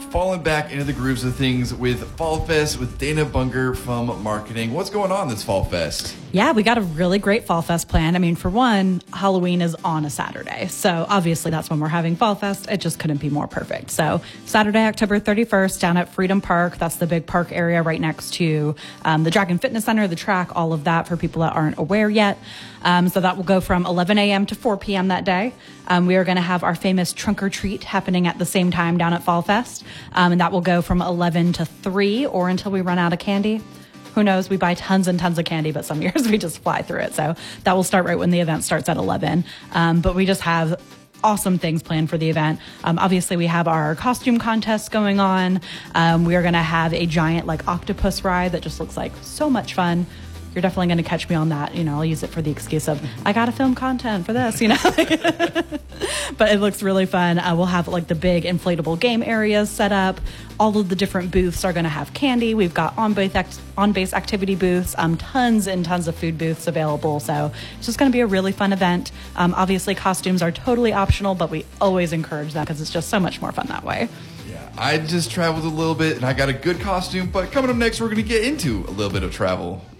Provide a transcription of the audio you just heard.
falling back into the grooves of things with Fall Fest with Dana Bunger from marketing. What's going on this Fall Fest? Yeah, we got a really great Fall Fest planned. I mean, for one, Halloween is on a Saturday. So obviously that's when we're having Fall Fest. It just couldn't be more perfect. So Saturday, October 31st, down at Freedom Park. That's the big park area right next to the Dragon Fitness Center, the track, all of that for people that aren't aware yet. So that will go from 11 a.m. to 4 p.m. that day. We are going to have our famous trunk or treat happening at the same time down at Fall Fest. And that will go from 11 to 3 or until we run out of candy. Who knows? We buy tons and tons of candy, but some years we just fly through it. So that will start right when the event starts at 11. But we just have awesome things planned for the event. Obviously, we have our costume contest going on. We are going to have a giant octopus ride that just looks like so much fun. You're definitely going to catch me on that. I'll use it for the excuse of, I got to film content for this, But it looks really fun. We'll have the big inflatable game areas set up. All of the different booths are going to have candy. We've got on-base activity booths, tons and tons of food booths available. So it's just going to be a really fun event. Obviously, costumes are totally optional, but we always encourage that because it's just so much more fun that way. I just traveled a little bit and I got a good costume, but coming up next, we're going to get into a little bit of travel.